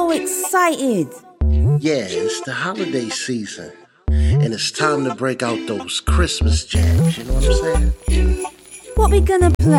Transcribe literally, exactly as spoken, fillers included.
so excited. Yeah, it's the holiday season. And it's time to break out those Christmas jams, you know what I'm saying? What we gonna play?